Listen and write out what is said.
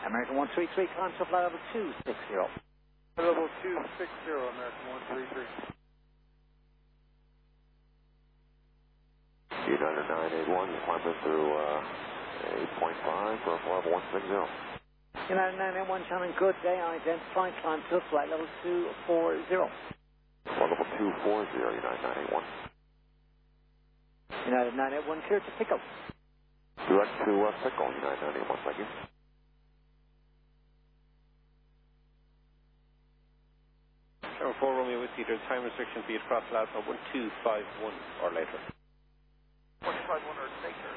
American 133, climb to flight level 260. Level 260, American 133. United 981, you climb in through 8.5 for level 160. United 981, channel good day, identify, climb to flight level 240. Level 240, United 981. United 981, clear to pickle. Direct to Pickle, United 981, thank you. Channel 4 Romeo Whiskey, there's time restriction, be it cross Alpha 1251 or later. 151 or later.